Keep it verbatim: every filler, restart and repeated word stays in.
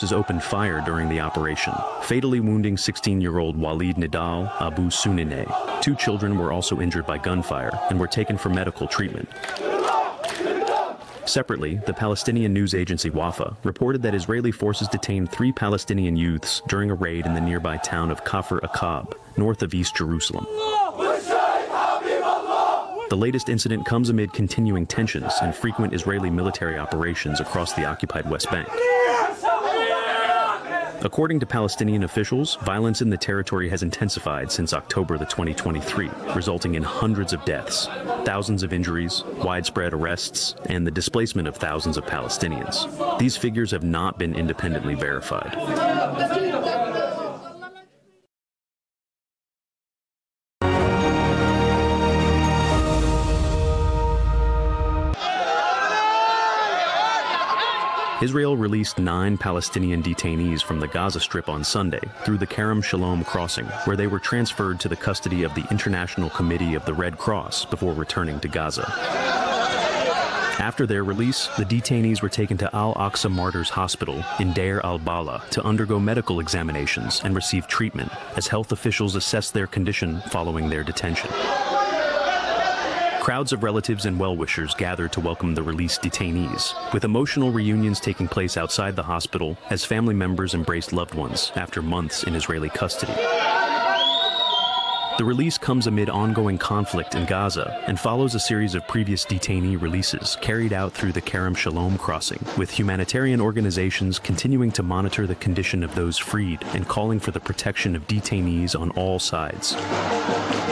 forces opened fire during the operation, fatally wounding sixteen-year-old Walid Nidal Abu Sunine. Two children were also injured by gunfire and were taken for medical treatment. Separately, the Palestinian news agency Wafa reported that Israeli forces detained three Palestinian youths during a raid in the nearby town of Kafr Aqab, north of East Jerusalem. The latest incident comes amid continuing tensions and frequent Israeli military operations across the occupied West Bank. According to Palestinian officials, violence in the territory has intensified since October the twenty twenty-three, resulting in hundreds of deaths, thousands of injuries, widespread arrests, and the displacement of thousands of Palestinians. These figures have not been independently verified. Israel released nine Palestinian detainees from the Gaza Strip on Sunday through the Kerem Shalom crossing, where they were transferred to the custody of the International Committee of the Red Cross before returning to Gaza. After their release, the detainees were taken to Al-Aqsa Martyrs Hospital in Deir al-Bala to undergo medical examinations and receive treatment as health officials assessed their condition following their detention. Crowds of relatives and well-wishers gathered to welcome the released detainees, with emotional reunions taking place outside the hospital as family members embraced loved ones after months in Israeli custody. The release comes amid ongoing conflict in Gaza and follows a series of previous detainee releases carried out through the Kerem Shalom crossing, with humanitarian organizations continuing to monitor the condition of those freed and calling for the protection of detainees on all sides.